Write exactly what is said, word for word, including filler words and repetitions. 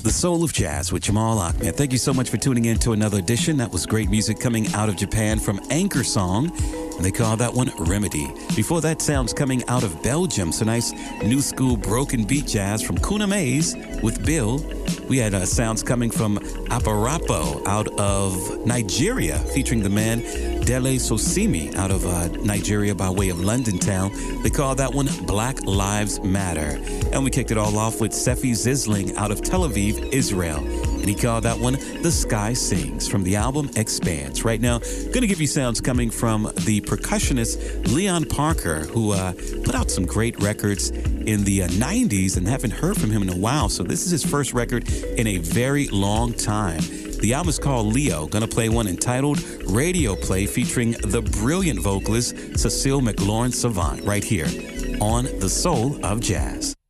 The Soul of Jazz with Jamal Ahmed. Thank you so much for tuning in to another edition. That was great music coming out of Japan from Anchor Song, and they call that one Remedy. Before that, sounds coming out of Belgium. So nice new school broken beat jazz from Kuna Mays with Bill. We had uh, sounds coming from Aparapo out of Nigeria, featuring the man Dele Sosimi out of uh, Nigeria by way of London town. They call that one Black Lives Matter. And we kicked it all off with Sefi Zisling out of Tel Aviv, Israel. And he called that one The Sky Sings from the album Expanse. Right now, going to give you sounds coming from the percussionist Leon Parker, who uh, put out some great records in the uh, nineties and haven't heard from him in a while. So this is his first record in a very long time. The album is called Leo. Gonna play one entitled Radio Play featuring the brilliant vocalist Cecile McLaurin Savant right here on The Soul of Jazz.